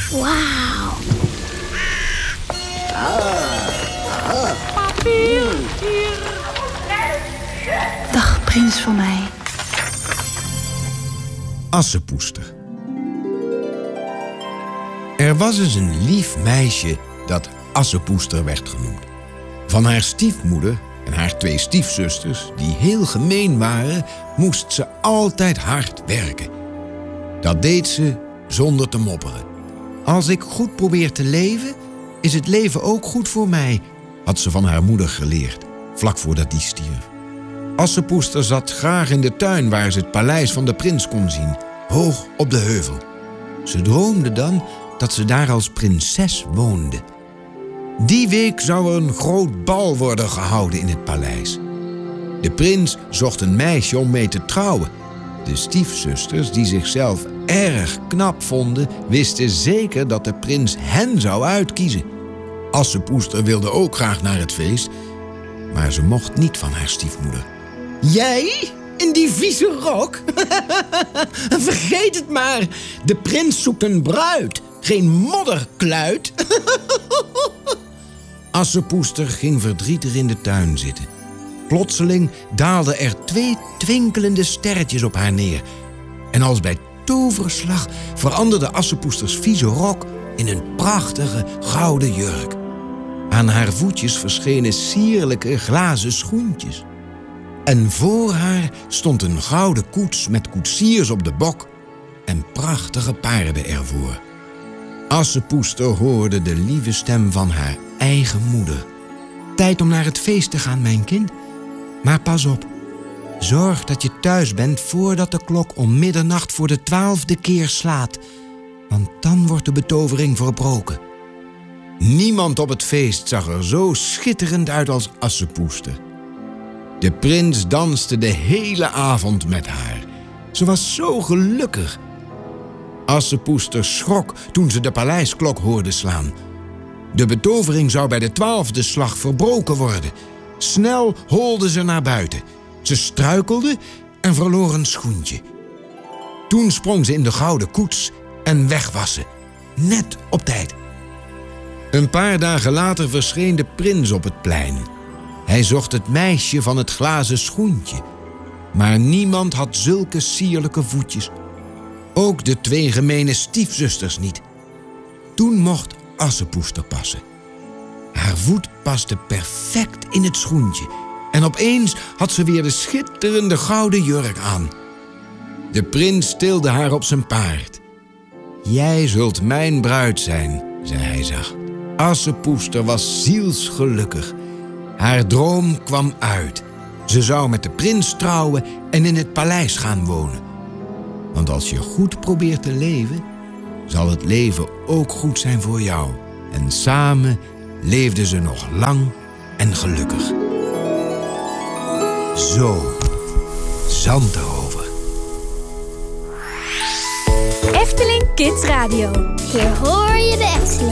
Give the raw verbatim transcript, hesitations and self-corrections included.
Wauw. Papier, hier. Dag, prins van mij. Assepoester. Er was eens een lief meisje dat Assepoester werd genoemd. Van haar stiefmoeder en haar twee stiefzusters, die heel gemeen waren, moest ze altijd hard werken. Dat deed ze zonder te mopperen. Als ik goed probeer te leven, is het leven ook goed voor mij, had ze van haar moeder geleerd, vlak voordat die stierf. Assepoester zat graag in de tuin waar ze het paleis van de prins kon zien, hoog op de heuvel. Ze droomde dan dat ze daar als prinses woonde. Die week zou er een groot bal worden gehouden in het paleis. De prins zocht een meisje om mee te trouwen. De stiefzusters, die zichzelf erg knap vonden, wisten zeker dat de prins hen zou uitkiezen. Assepoester wilde ook graag naar het feest, maar ze mocht niet van haar stiefmoeder. Jij? In die vieze rok? Vergeet het maar. De prins zoekt een bruid, geen modderkluit. Assepoester ging verdrietig in de tuin zitten. Plotseling daalden er twee twinkelende sterretjes op haar neer. En als bij toverslag veranderde Assepoesters vieze rok in een prachtige gouden jurk. Aan haar voetjes verschenen sierlijke glazen schoentjes. En voor haar stond een gouden koets met koetsiers op de bok en prachtige paarden ervoor. Assepoester hoorde de lieve stem van haar eigen moeder. Tijd om naar het feest te gaan, mijn kind. Maar pas op. Zorg dat je thuis bent voordat de klok om middernacht voor de twaalfde keer slaat. Want dan wordt de betovering verbroken. Niemand op het feest zag er zo schitterend uit als Assepoester. De prins danste de hele avond met haar. Ze was zo gelukkig. Assepoester schrok toen ze de paleisklok hoorde slaan. De betovering zou bij de twaalfde slag verbroken worden. Snel holde ze naar buiten. Ze struikelde en verloor een schoentje. Toen sprong ze in de gouden koets en weg was ze. Net op tijd. Een paar dagen later verscheen de prins op het plein. Hij zocht het meisje van het glazen schoentje. Maar niemand had zulke sierlijke voetjes. Ook de twee gemene stiefzusters niet. Toen mocht Assepoester passen. Haar voet paste perfect in het schoentje. En opeens had ze weer de schitterende gouden jurk aan. De prins tilde haar op zijn paard. Jij zult mijn bruid zijn, zei hij zacht. Assepoester was zielsgelukkig. Haar droom kwam uit. Ze zou met de prins trouwen en in het paleis gaan wonen. Want als je goed probeert te leven, zal het leven ook goed zijn voor jou. En samen leefden ze nog lang en gelukkig. Zo, Zandrover. Efteling Kids Radio. Hier hoor je de Efteling.